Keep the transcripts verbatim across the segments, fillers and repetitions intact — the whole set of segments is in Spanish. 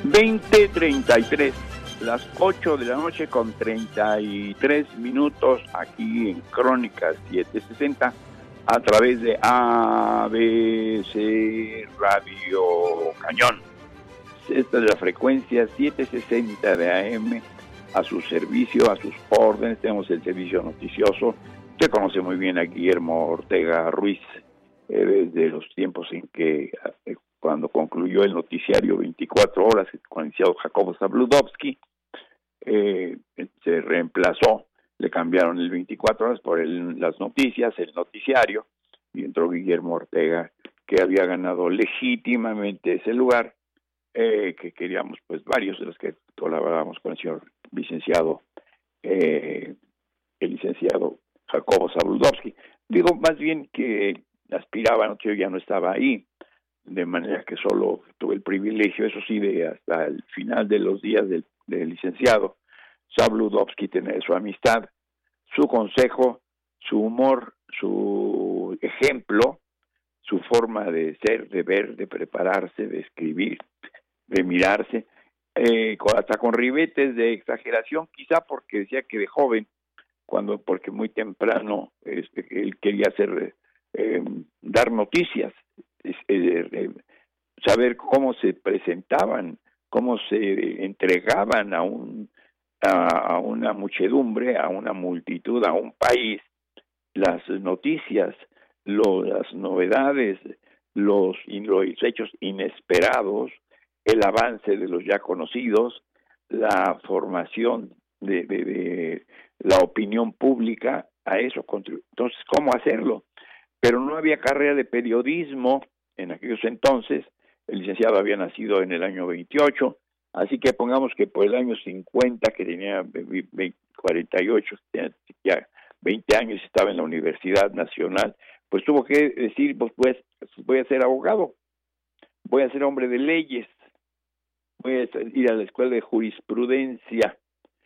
veinte treinta y tres, las ocho de la noche con treinta y tres minutos aquí en Crónicas setecientos sesenta a través de A B C Radio Cañón. Esta es la frecuencia setecientos sesenta de A M, a su servicio, a sus órdenes. Tenemos el servicio noticioso. Usted conoce muy bien a Guillermo Ortega Ruiz, eh, desde los tiempos en que, eh, cuando concluyó el noticiario veinticuatro horas con el licenciado Jacobo Zabludovsky, eh, se reemplazó, le cambiaron el veinticuatro horas por el, las noticias, el noticiario, y entró Guillermo Ortega, que había ganado legítimamente ese lugar, eh, que queríamos, pues, varios de los que colaborábamos con el señor licenciado, eh, el licenciado Jacobo Zabludovsky. Digo, más bien que aspiraba, no, que yo ya no estaba ahí, de manera que solo tuve el privilegio, eso sí, de hasta el final de los días del, del licenciado Zabludovsky tener su amistad, su consejo, su humor, su ejemplo, su forma de ser, de ver, de prepararse, de escribir, de mirarse, eh, hasta con ribetes de exageración, quizá porque decía que de joven, cuando porque muy temprano este, él quería hacer, eh, dar noticias, eh, eh, saber cómo se presentaban, cómo se entregaban a un a, a una muchedumbre, a una multitud, a un país, las noticias, lo, las novedades, los, los hechos inesperados, el avance de los ya conocidos, la formación de, de, de la opinión pública, a eso contribuyó. Entonces, ¿cómo hacerlo? Pero no había carrera de periodismo en aquellos entonces. El licenciado había nacido en el año veintiocho, así que pongamos que por el año cincuenta, que tenía cuarenta y ocho, ya veinte años, estaba en la Universidad Nacional, pues tuvo que decir, pues, pues voy a ser abogado, voy a ser hombre de leyes, voy a ir a la escuela de jurisprudencia.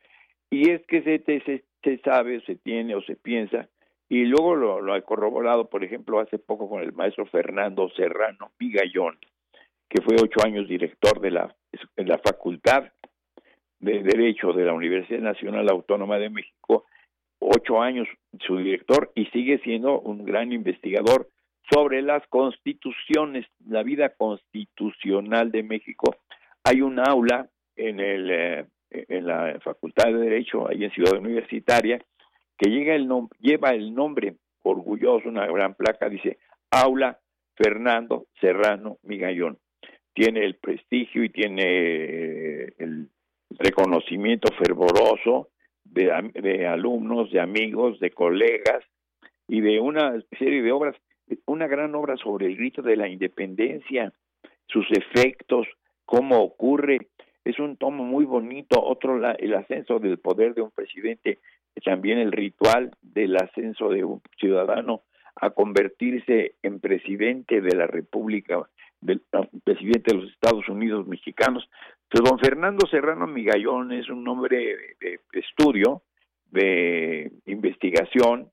Y es que se, se, se sabe, se tiene o se piensa, y luego lo, lo ha corroborado, por ejemplo, hace poco con el maestro Fernando Serrano Migallón, que fue ocho años director de la, de la Facultad de Derecho de la Universidad Nacional Autónoma de México, ocho años su director, y sigue siendo un gran investigador sobre las constituciones, la vida constitucional de México. Hay un aula en el eh, en la Facultad de Derecho, ahí en Ciudad Universitaria, que llega el nom- lleva el nombre orgulloso, una gran placa, dice Aula Fernando Serrano Migallón. Tiene el prestigio y tiene eh, el reconocimiento fervoroso de, de alumnos, de amigos, de colegas, y de una serie de obras, una gran obra sobre el grito de la independencia, sus efectos, cómo ocurre. Es un tomo muy bonito. Otro, la, el ascenso del poder de un presidente, también el ritual del ascenso de un ciudadano a convertirse en presidente de la República, del presidente de los Estados Unidos mexicanos. Pero don Fernando Serrano Migallón es un hombre de, de estudio, de investigación,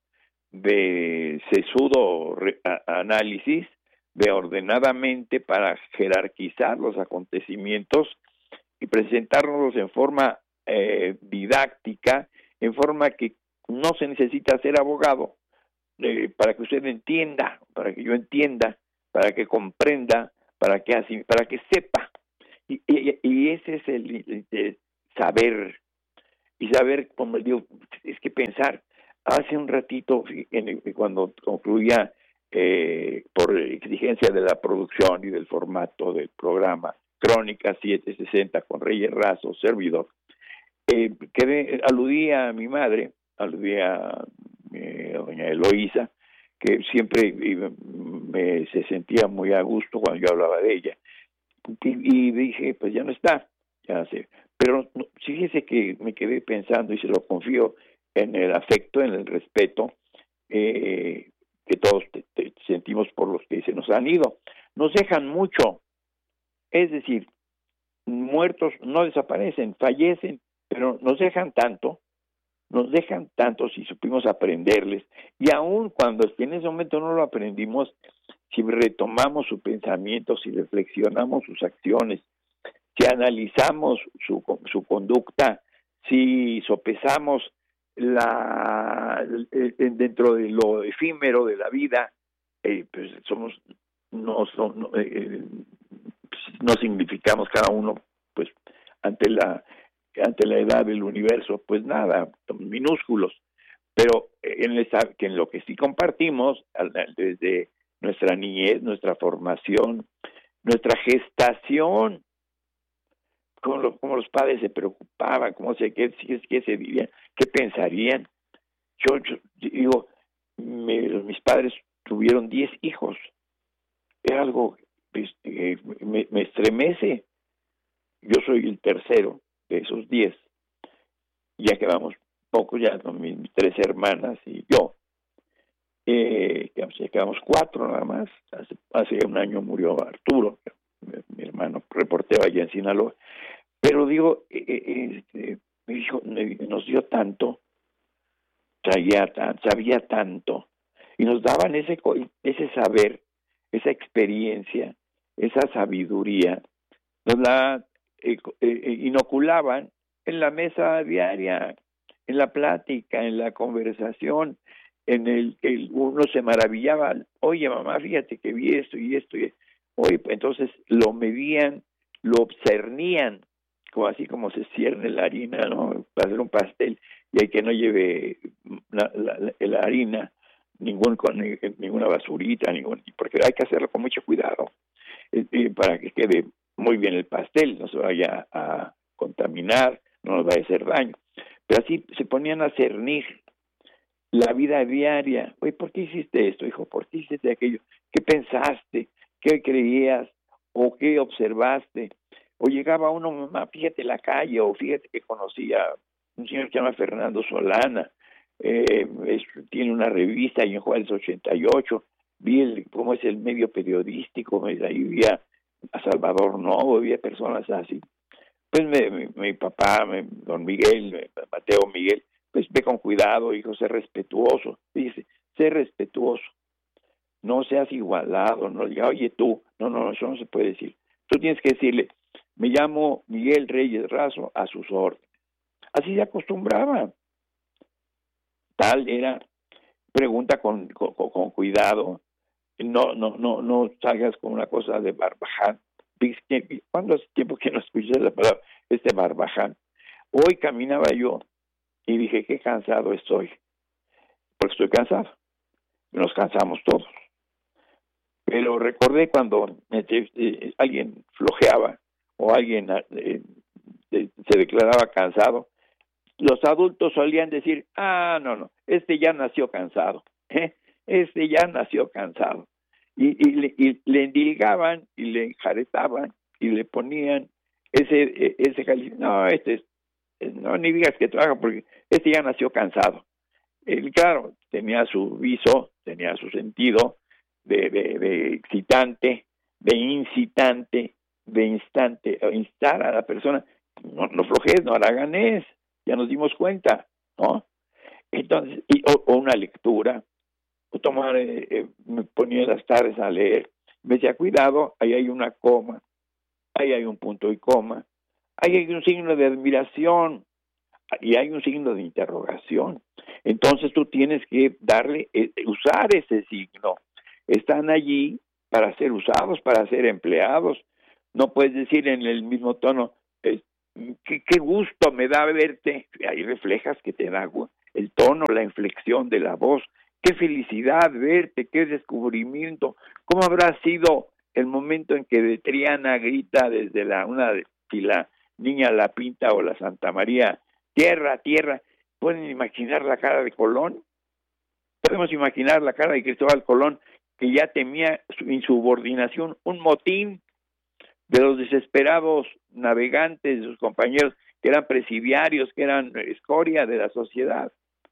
de sesudo re, a, análisis, de ordenadamente para jerarquizar los acontecimientos y presentárnoslos en forma eh, didáctica, en forma que no se necesita ser abogado, eh, para que usted entienda, para que yo entienda, para que comprenda, para que así, para que sepa. Y, y, y ese es el, el, el saber. Y saber, como digo, es que pensar. Hace un ratito, en el, cuando concluía eh, por exigencia de la producción y del formato del programa Crónicas setecientos sesenta con Reyes Razo, servidor, eh, quedé, aludí a mi madre, aludí a eh, doña Eloísa, que siempre eh, me, se sentía muy a gusto cuando yo hablaba de ella. Y, y dije, pues ya no está, ya sé. Pero fíjese que me quedé pensando, y se lo confío, en el afecto, en el respeto eh, que todos te, te sentimos por los que se nos han ido. Nos dejan mucho, es decir, muertos no desaparecen, fallecen, pero nos dejan tanto, nos dejan tanto si supimos aprenderles, y aun cuando en ese momento no lo aprendimos, si retomamos su pensamiento, si reflexionamos sus acciones, si analizamos su, su conducta, si sopesamos la dentro de lo efímero de la vida, eh, pues somos no, no, eh, no significamos cada uno pues ante la ante la edad del universo, pues nada, minúsculos, pero en, esa, que en lo que sí compartimos desde nuestra niñez, nuestra formación, nuestra gestación, como, lo, como los padres se preocupaban, cómo se, qué, qué se dirían, qué pensarían. Yo, yo digo, me, mis padres tuvieron diez hijos, es algo pues, eh, me, me estremece. Yo soy el tercero de esos diez, ya quedamos pocos, ya con mis, mis tres hermanas y yo, eh, ya quedamos cuatro nada más. Hace, hace un año murió Arturo, mi, mi hermano reportero allá en Sinaloa, pero digo, eh, eh, mi hijo nos dio tanto, traía tan, sabía tanto, y nos daban ese, ese saber, esa experiencia, esa sabiduría, nos la eh, eh, inoculaban en la mesa diaria, en la plática, en la conversación, en el que uno se maravillaba, oye mamá, fíjate que vi esto y esto, y oye, entonces lo medían, lo cernían, como así como se cierne la harina, ¿no? Para hacer un pastel, y hay que no lleve la, la, la harina ningún con ninguna basurita, ningún, porque hay que hacerlo con mucho cuidado, eh, para que quede muy bien el pastel, no se vaya a contaminar, no nos vaya a hacer daño. Pero así se ponían a cernir la vida diaria. Oye, ¿por qué hiciste esto, hijo? ¿Por qué hiciste aquello? ¿Qué pensaste? ¿Qué creías? ¿O qué observaste? O llegaba uno, mamá, fíjate la calle, o fíjate que conocía a un señor que se llama Fernando Solana, eh, es, tiene una revista ahí en Juárez ochenta y ocho, vi el, cómo es el medio periodístico, ahí vi a, a Salvador Novo, vi a personas así. Pues me, mi, mi papá, me, don Miguel, Mateo Miguel, pues ve con cuidado, hijo, sé respetuoso. Dice, sé respetuoso, no seas igualado, no diga, oye tú, no, no, eso no se puede decir. Tú tienes que decirle, me llamo Miguel Reyes Razo, a sus órdenes. Así se acostumbraba. Tal era, pregunta con, con, con cuidado, no, no, no, no salgas con una cosa de barbaján. ¿Cuándo hace tiempo que no escuché la palabra este barbaján? Hoy caminaba yo y dije, qué cansado estoy, porque estoy cansado. Nos cansamos todos. Pero recordé cuando eh, eh, alguien flojeaba o alguien eh, eh, se declaraba cansado, los adultos solían decir, ah, no, no, este ya nació cansado, ¿eh? este ya nació cansado. Y, y, le, y le endilgaban y le enjaretaban y le ponían ese ese calificativo. No, este es, no, ni digas que trabaja porque este ya nació cansado. Él, claro, tenía su viso, tenía su sentido de, de, de excitante, de incitante, de instante, instar a la persona, no, no flojes, no haraganes, ya nos dimos cuenta, ¿no? Entonces, y, o, o una lectura, o tomar, eh, eh, me ponía las tardes a leer, me decía, cuidado, ahí hay una coma, ahí hay un punto y coma, ahí hay un signo de admiración, y hay un signo de interrogación. Entonces tú tienes que darle, eh, usar ese signo. Están allí para ser usados, para ser empleados. No puedes decir en el mismo tono, eh, qué, qué gusto me da verte. Ahí reflejas que te da el tono, la inflexión de la voz. Qué felicidad verte, qué descubrimiento. ¿Cómo habrá sido el momento en que de Triana grita desde la una de si la Niña La Pinta o la Santa María, tierra, tierra? ¿Pueden imaginar la cara de Colón? Podemos imaginar la cara de Cristóbal Colón, que ya temía su insubordinación, un motín de los desesperados navegantes, de sus compañeros, que eran presidiarios, que eran escoria de la sociedad,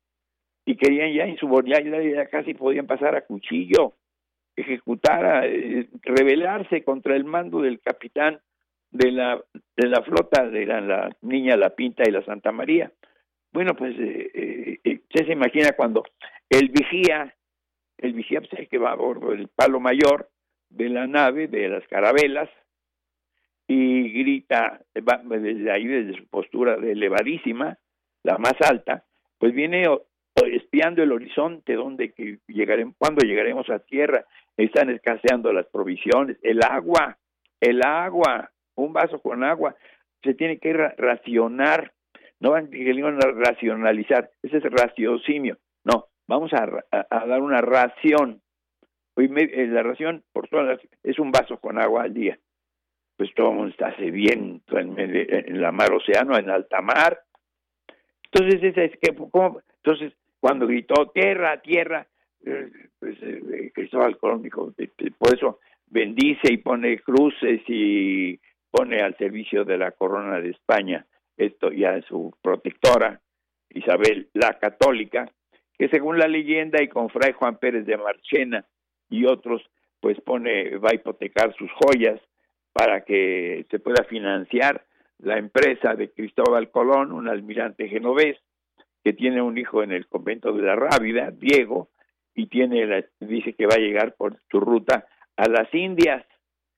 y querían ya insubordinar, ya casi podían pasar a cuchillo, ejecutar, eh, rebelarse contra el mando del capitán de la de la flota, de la, la Niña La Pinta y la Santa María. Bueno, pues eh, eh, eh, usted se imagina cuando el vigía, el vigía pues, el que va a bordo del palo mayor de la nave, de las carabelas, y grita va, desde ahí, desde su postura elevadísima, la más alta, pues viene o, o espiando el horizonte, donde que llegaremos, cuando llegaremos a tierra. Están escaseando las provisiones, el agua, el agua, un vaso con agua, se tiene que ra- racionar, no van a racionalizar, ese es raciocinio, no, vamos a, a, a dar una ración. Hoy me, la ración por todas las, es un vaso con agua al día. Pues todo el mundo está sediento en, en la mar océano, en alta mar. Entonces, esa es que, ¿cómo? Entonces, cuando gritó tierra, tierra, eh, pues eh, Cristóbal Colón dijo, eh, por eso bendice y pone cruces y pone al servicio de la corona de España, esto ya es su protectora, Isabel la Católica, que según la leyenda y con Fray Juan Pérez de Marchena y otros, pues pone, va a hipotecar sus joyas para que se pueda financiar la empresa de Cristóbal Colón, un almirante genovés, que tiene un hijo en el convento de la Rábida, Diego, y tiene la, dice que va a llegar por su ruta a las Indias,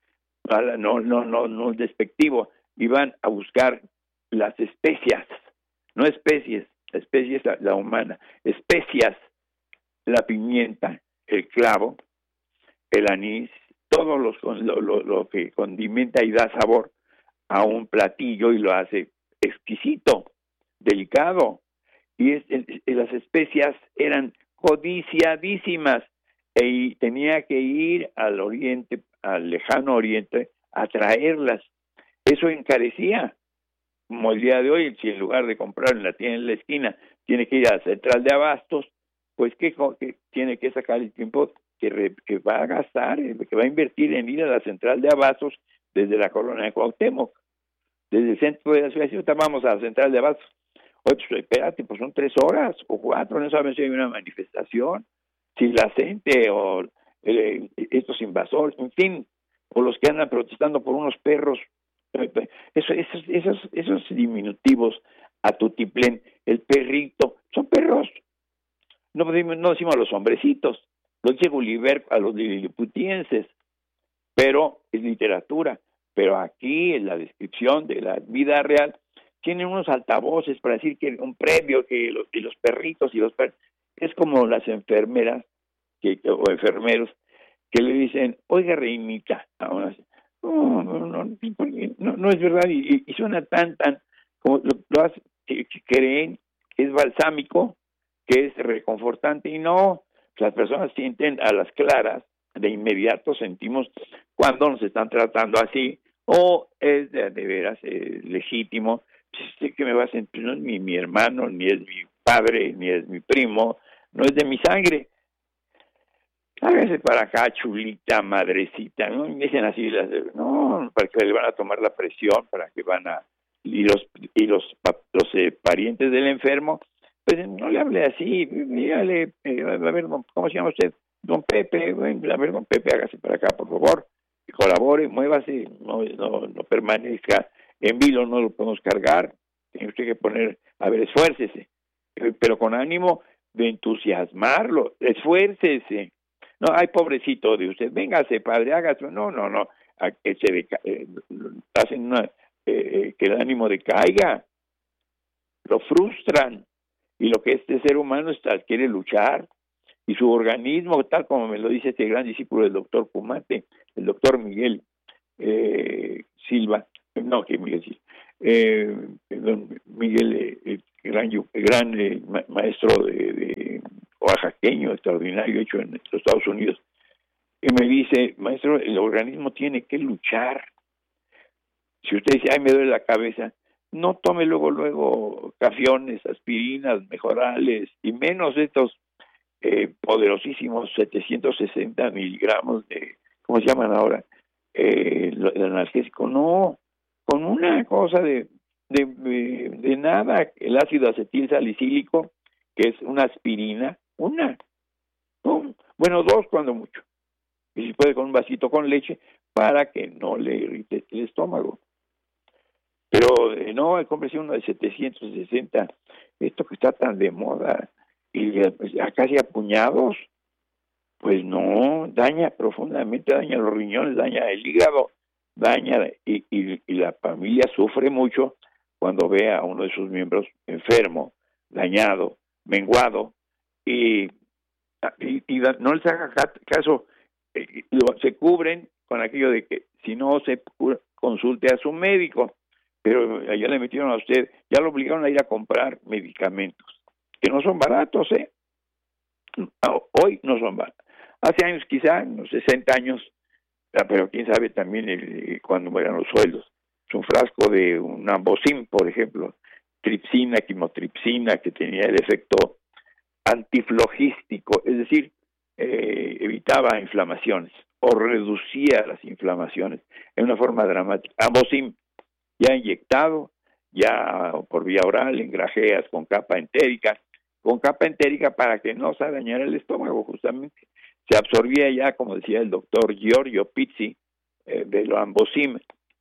a la, no, no, no, no es despectivo, y van a buscar las especias, no especies, la especie es la, la humana, especias, la pimienta, el clavo, el anís, todos los lo, lo, lo que condimenta y da sabor a un platillo y lo hace exquisito, delicado. Y es, es, las especias eran codiciadísimas y tenía que ir al oriente, al lejano oriente, a traerlas. Eso encarecía, como el día de hoy, si en lugar de comprar en la tienda en la esquina, tiene que ir a la central de abastos, pues que, que tiene que sacar el tiempo que, re, que va a gastar, que va a invertir en ir a la central de abastos desde la colonia de Cuauhtémoc, desde el centro de la ciudad. Si vamos a la central de abastos, oye, pues espérate, pues son tres horas o cuatro, no saben si hay una manifestación, si la gente o eh, estos invasores, en fin, o los que andan protestando por unos perros, eso, esos, esos, esos diminutivos a tutiplén, el perrito, son perros. No, no decimos a los hombrecitos, lo dice Gulliver a los liliputienses, pero es literatura. Pero aquí en la descripción de la vida real tienen unos altavoces para decir que un premio, que los, que los perritos y los perros, es como las enfermeras que, o enfermeros que le dicen, oiga reinita, no, no, no, no, no es verdad, y, y suena tan, tan, como lo, lo hace, que, que creen que es balsámico, que es reconfortante, y no, las personas sienten a las claras, de inmediato sentimos cuando nos están tratando así, o es de, de veras eh, legítimo, sé que me va a sentir, no es mi, mi hermano, ni es mi padre, ni es mi primo, no es de mi sangre. Hágase para acá, chulita, madrecita, ¿no? Me dicen así, las de, no, para que le van a tomar la presión, para que van a, y los y los los eh, parientes del enfermo, pues no le hable así, dígale, eh, a ver, ¿cómo se llama usted? Don Pepe, bueno, a ver, don Pepe, hágase para acá, por favor, y colabore, muévase, no, no, no permanezca en vilo, no lo podemos cargar, tiene usted que poner, a ver, esfuércese, pero con ánimo de entusiasmarlo, esfuércese. No, ay, pobrecito de usted, véngase, padre, hágase. No, no, no, a que se deca- eh, hacen una, eh, que el ánimo decaiga, lo frustran, y lo que este ser humano está, quiere luchar, y su organismo, tal como me lo dice este gran discípulo del doctor Pumate, el doctor Miguel eh, Silva, no, que Miguel Silva, eh, perdón, Miguel, eh, gran, gran eh, ma- maestro de, de oaxaqueño, extraordinario, hecho en los Estados Unidos, que me dice, maestro, el organismo tiene que luchar. Si usted dice, ay, me duele la cabeza, no tome luego, luego cafiones, aspirinas, mejorales, y menos estos eh, poderosísimos setecientos sesenta miligramos de, ¿cómo se llaman ahora? Eh, el analgésico, no, con una cosa de, de, de, de nada, el ácido acetil salicílico, que es una aspirina, una, no, bueno, dos cuando mucho, y si puede con un vasito con leche, para que no le irrite el estómago. Pero eh, no, cómprese uno de setecientos sesenta, esto que está tan de moda, y pues, a casi a puñados, pues no, daña profundamente, daña los riñones, daña el hígado, daña y, y, y la familia sufre mucho cuando ve a uno de sus miembros enfermo, dañado, menguado, y, y, y no les haga caso, eh, lo, se cubren con aquello de que si no se consulte a su médico, pero allá le metieron a usted, ya lo obligaron a ir a comprar medicamentos, que no son baratos, ¿eh? Hoy no son baratos. Hace años, quizá, unos sesenta años, pero quién sabe también el, cuando eran los sueldos. Es un frasco de un Ambocin, por ejemplo, tripsina, quimotripsina, que tenía el efecto antiflogístico, es decir, eh, evitaba inflamaciones o reducía las inflamaciones en una forma dramática. Ambocin, ya inyectado, ya por vía oral, en grajeas con capa entérica, con capa entérica para que no se dañara el estómago, justamente. Se absorbía ya, como decía el doctor Giorgio Pizzi, eh, de lo Ambocin,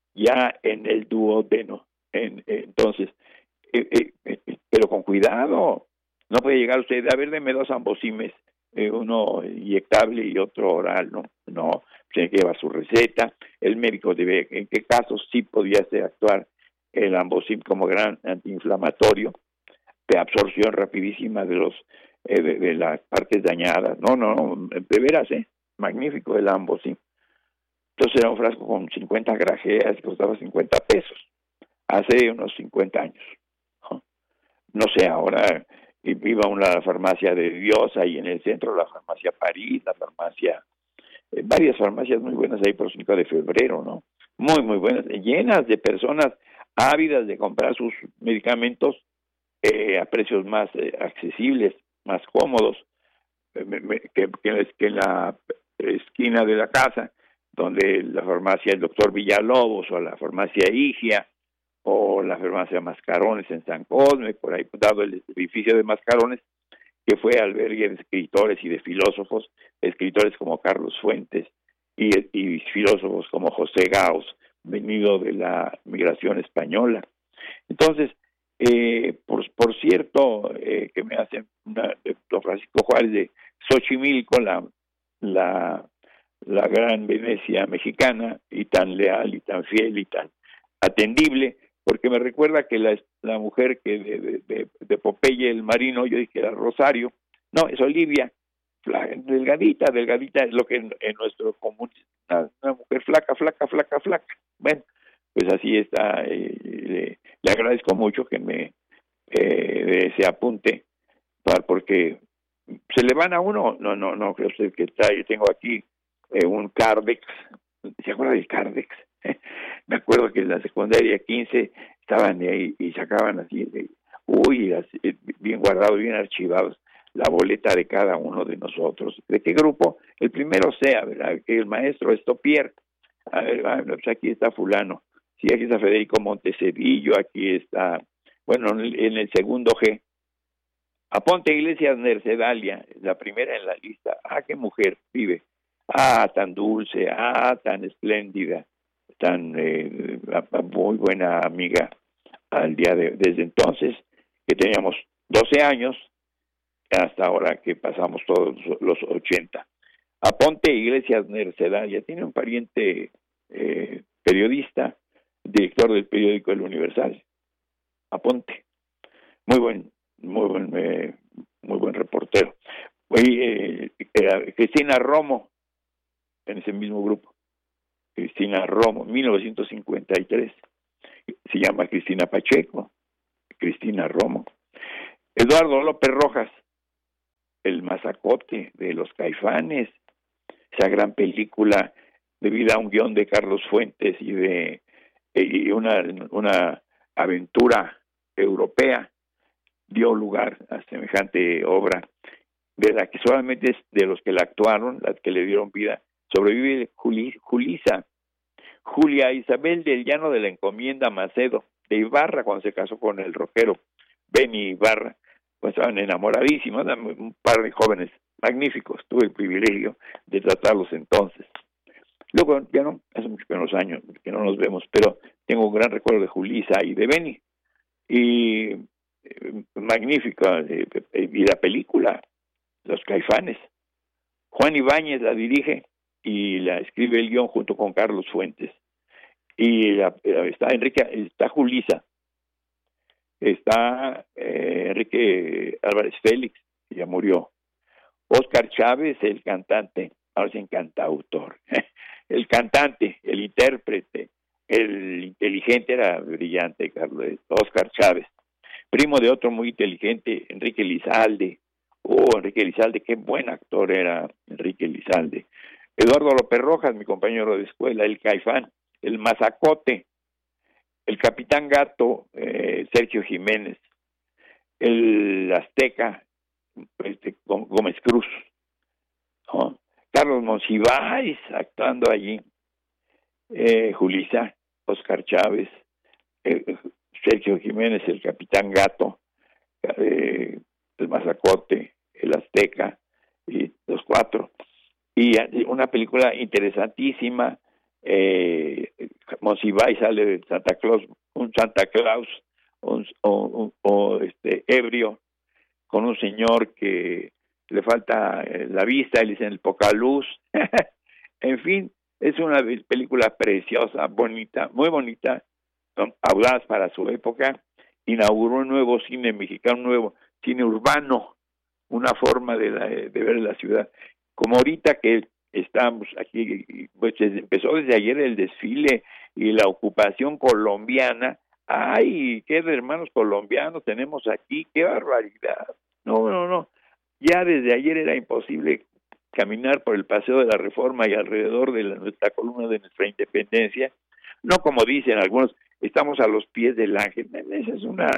ya en el duodeno. En, eh, entonces, eh, eh, eh, pero con cuidado, no puede llegar usted, a ver, deme dos Ambocimes, eh, uno inyectable y otro oral, no, no, tiene que llevar su receta, el médico debe, en qué casos sí podía actuar el Ambocin como gran antiinflamatorio, de absorción rapidísima de los eh, de, de las partes dañadas. No, no, no, de veras, ¿eh? Magnífico el Ambocin. Entonces era un frasco con cincuenta grajeas, que costaba cincuenta pesos, hace unos cincuenta años. No, no sé, ahora iba a una farmacia de Dios, ahí en el centro, la farmacia París, la farmacia, eh, varias farmacias muy buenas ahí por cinco de febrero, ¿no? Muy, muy buenas, llenas de personas ávidas de comprar sus medicamentos Eh, a precios más eh, accesibles, más cómodos, eh, me, que, que, que en la esquina de la casa, donde la farmacia el doctor Villalobos, o la farmacia Higia, o la farmacia Mascarones en San Cosme, por ahí dado el edificio de Mascarones, que fue albergue de escritores y de filósofos, escritores como Carlos Fuentes, y, y filósofos como José Gauss, venido de la migración española. Entonces, Eh, por, por cierto, eh, que me hacen una, don Francisco Juárez de Xochimilco, la, la, la gran Venecia mexicana, y tan leal y tan fiel y tan atendible, porque me recuerda que la, la mujer que de, de, de, de Popeye el marino, yo dije que era Rosario, no, es Olivia, fla, delgadita, delgadita, es lo que en, en nuestro común, una, una mujer flaca, flaca, flaca, flaca. Bueno, pues así está. Eh, le, le agradezco mucho que me eh, se apunte, para, porque se le van a uno, no, no, no creo usted que está, yo tengo aquí eh, un Cardex, ¿se acuerda del Cardex? Me acuerdo que en la secundaria quince estaban ahí y sacaban así, de, uy, así, bien guardados, bien archivados, la boleta de cada uno de nosotros. ¿De qué grupo? El primero sea, ¿verdad? Que el maestro Estopier. A ver, ah, pues aquí está fulano. Sí, aquí está Federico Montecedillo, aquí está, bueno, en el segundo G. Aponte Iglesias Nercedalia, la primera en la lista. Ah, qué mujer vive. Ah, tan dulce, ah, tan espléndida, tan eh, muy buena amiga al día de, desde entonces, que teníamos doce años, hasta ahora que pasamos todos los ochenta. Aponte Iglesias Nercedalia, tiene un pariente eh, periodista, director del periódico El Universal. Aponte, muy buen, muy buen, eh, muy buen reportero. Y, eh, eh, Cristina Romo, en ese mismo grupo. Cristina Romo, mil novecientos cincuenta y tres. Se llama Cristina Pacheco. Cristina Romo. Eduardo López Rojas, El Mazacote de los Caifanes, esa gran película debida a un guión de Carlos Fuentes y de y una, una aventura europea, dio lugar a semejante obra, de la que solamente es de los que la actuaron, las que le dieron vida, sobrevive Juli, Julisa, Julia Isabel del Llano de la Encomienda Macedo, de Ibarra, cuando se casó con el rockero Benny Ibarra, pues estaban enamoradísimos, un par de jóvenes magníficos, tuve el privilegio de tratarlos entonces. Luego, ya no, hace muchos menos años que no nos vemos, pero tengo un gran recuerdo de Julisa y de Benny. Y eh, magnífica, eh, y la película, Los Caifanes. Juan Ibáñez la dirige y la escribe el guión junto con Carlos Fuentes. y la, está Enrique, está Julisa, está eh, Enrique Álvarez Félix, que ya murió, Óscar Chávez, el cantante, ahora sí, cantautor, el cantante, el intérprete, el inteligente, era brillante, Carlos, Óscar Chávez, primo de otro muy inteligente, Enrique Lizalde. Oh, Enrique Lizalde, qué buen actor era Enrique Lizalde. Eduardo López Rojas, mi compañero de escuela, el Caifán, el Mazacote, el Capitán Gato, eh, Sergio Jiménez, el Azteca, este, Gómez Cruz, ¿no? Carlos Monsiváis actuando allí, eh, Julisa, Óscar Chávez, eh, Sergio Jiménez, el Capitán Gato, eh, el Mazacote, el Azteca, y los cuatro. Y una película interesantísima, eh, Monsiváis sale de Santa Claus, un Santa Claus, un, o, o este ebrio, con un señor que le falta la vista, él dice en el poca luz. En fin, es una película preciosa, bonita, muy bonita, audaz para su época. Inauguró un nuevo cine mexicano, un nuevo cine urbano, una forma de, la, de ver la ciudad. Como ahorita que estamos aquí, pues empezó desde ayer el desfile y la ocupación colombiana. ¡Ay, qué de hermanos colombianos tenemos aquí! ¡Qué barbaridad! No, no, no. Ya desde ayer era imposible caminar por el Paseo de la Reforma y alrededor de la, nuestra columna de nuestra independencia. No como dicen algunos, estamos a los pies del ángel. Esa es una...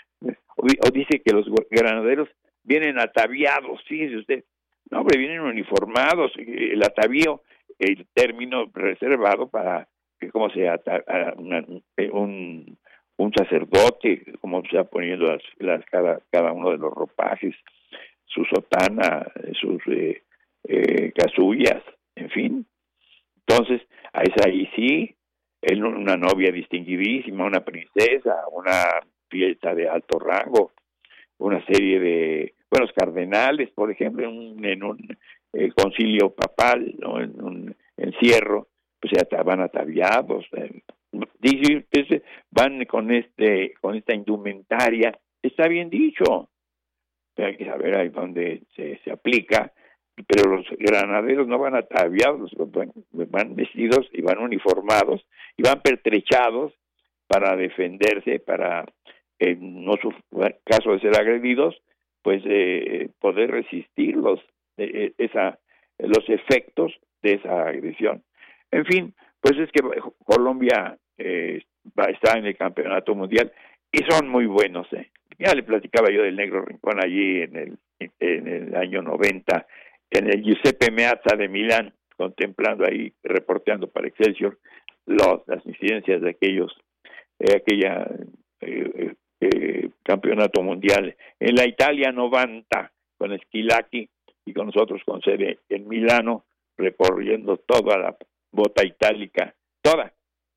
O dice que los granaderos vienen ataviados, fíjese usted. No, hombre, vienen uniformados. El atavío, el término reservado para que como sea una, un, un sacerdote, como se va poniendo las, las, cada, cada uno de los ropajes, su sotana, sus eh, eh, casullas, en fin. Entonces, a esa ahí sí, él una novia distinguidísima, una princesa, una fiesta de alto rango, una serie de, bueno, los cardenales, por ejemplo, en un, en un eh, concilio papal, ¿no? En un encierro, pues ya van ataviados, eh, dice, pues, van con este, con esta indumentaria, está bien dicho, pero hay que saber ahí dónde se, se aplica, pero los granaderos no van ataviados, van, van vestidos y van uniformados y van pertrechados para defenderse, para en no su caso de ser agredidos, pues eh, poder resistir los, eh, esa, los efectos de esa agresión. En fin, pues es que Colombia eh, va a estar en el campeonato mundial y son muy buenos. Eh. Ya le platicaba yo del Negro Rincón allí en el, en el año noventa, en el Giuseppe Meazza de Milán, contemplando ahí, reporteando para Excelsior los, las incidencias de aquellos, eh, aquella eh, eh, campeonato mundial. En la Italia noventa, con Schilacchi y con nosotros con sede en Milano, recorriendo toda la bota itálica, toda,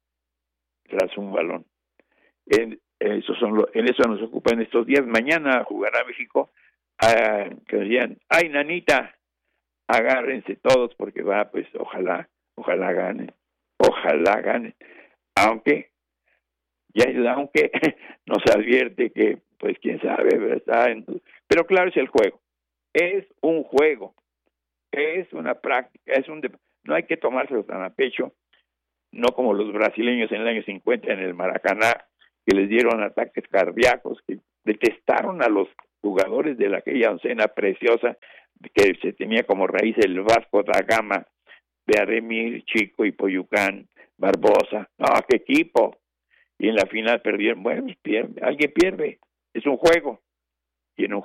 tras un balón. En, eso son lo, en eso nos ocupa en estos días. Mañana jugará México, ah, que decían, ay nanita, agárrense todos porque va, pues ojalá, ojalá ganen, ojalá ganen, aunque ya aunque nos advierte que, pues quién sabe, ¿verdad? Pero claro, es el juego, es un juego, es una práctica, es un no hay que tomárselo tan a pecho, no como los brasileños en el año cincuenta en el Maracaná, que les dieron ataques cardíacos, que detestaron a los jugadores de aquella oncena preciosa que se tenía como raíz el Vasco da Gama, de Ademir, Chico y Poyucán, Barbosa. ¡No, qué equipo! Y en la final perdieron. Bueno, pues pierde, alguien pierde, es un juego. Y en un